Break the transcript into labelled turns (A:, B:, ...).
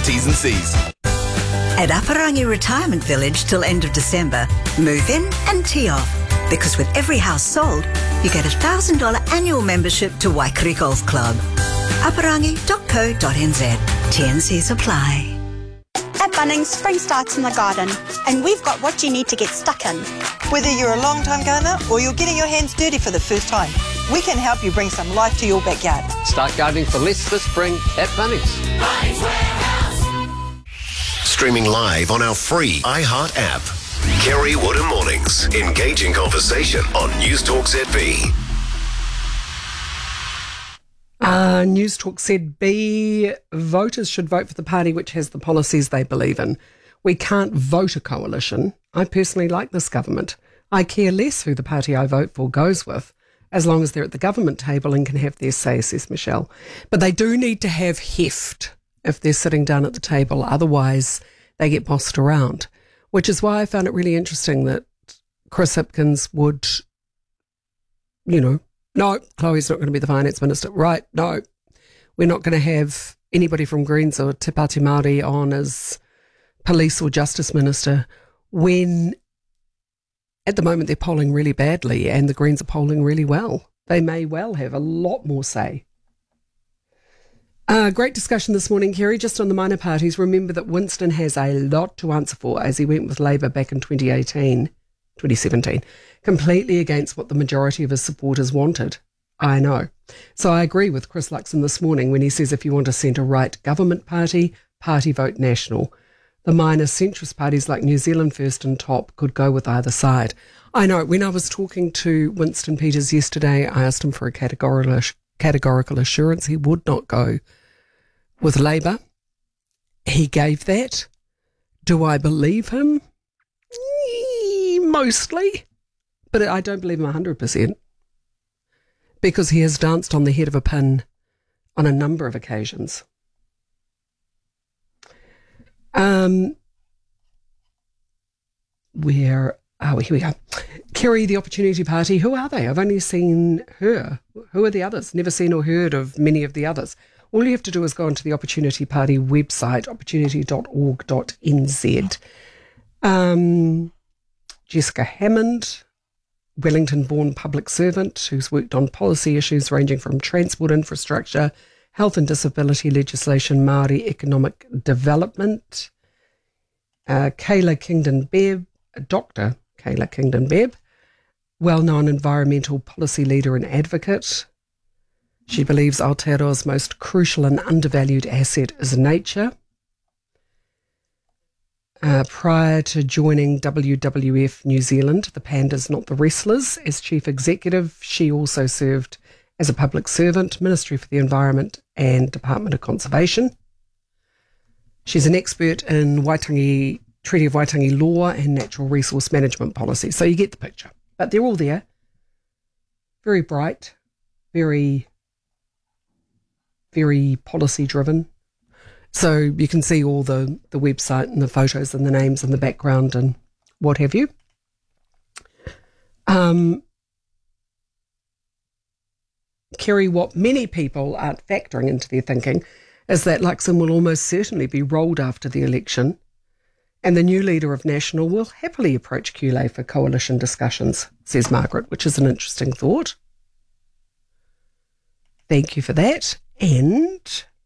A: T's and C's.
B: At Aparangi Retirement Village till end of December, move in and tee off. Because with every house sold, you get $1,000 annual membership to Waikari Golf Club. Aparangi.co.nz. TNCs apply.
C: At Bunnings, spring starts in the garden, and we've got what you need to get stuck in.
D: Whether you're a long-time gardener or you're getting your hands dirty for the first time, we can help you bring some life to your backyard.
E: Start gardening for less this spring at Bunnings.
A: Bunnings Warehouse.
F: Streaming live on our free iHeart app. Kerry Wood and Mornings. Engaging conversation on News Talk ZB.
G: News Talk ZB. Voters should vote for the party which has the policies they believe in. We can't vote a coalition. I personally like this government. I care less who the party I vote for goes with, as long as they're at the government table and can have their say, says Michelle. But they do need to have heft if they're sitting down at the table. Otherwise, they get bossed around, which is why I found it really interesting that Chris Hipkins would, no, Chloe's not going to be the finance minister. Right, no, we're not going to have anybody from Greens or Te Pāti Māori on as police or justice minister, when at the moment they're polling really badly and the Greens are polling really well. They may well have a lot more say. Great discussion this morning, Kerry, just on the minor parties. Remember that Winston has a lot to answer for, as he went with Labour back in 2017, completely against what the majority of his supporters wanted. I know. So I agree with Chris Luxon this morning when he says if you want a centre-right government party, party vote National. The minor centrist parties like New Zealand First and TOP could go with either side. I know, when I was talking to Winston Peters yesterday, I asked him for a categorical assurance he would not go with Labour. He gave that. Do I believe him? Mostly. But I don't believe him 100%. Because he has danced on the head of a pin on a number of occasions. Where are we? Here we go. Kerry, the Opportunity Party. Who are they? I've only seen her. Who are the others? Never seen or heard of many of the others. All you have to do is go onto the Opportunity Party website, opportunity.org.nz. Jessica Hammond, Wellington-born public servant who's worked on policy issues ranging from transport infrastructure, health and disability legislation, Māori economic development. Kayla Kingdon-Bebb, Dr. Kayla Kingdon-Bebb, well-known environmental policy leader and advocate. She believes Aotearoa's most crucial and undervalued asset is nature. Prior to joining WWF New Zealand, the Pandas Not the Wrestlers, as chief executive, she also served as a public servant, Ministry for the Environment and Department of Conservation. She's an expert in Treaty of Waitangi law and natural resource management policy. So you get the picture. But they're all there. Very bright, very, very policy driven. So you can see all the website and the photos and the names and the background and what have you. Kerry, what many people aren't factoring into their thinking is that Luxon will almost certainly be rolled after the election, and the new leader of National will happily approach QLA for coalition discussions, says Margaret, which is an interesting thought. Thank you for that. And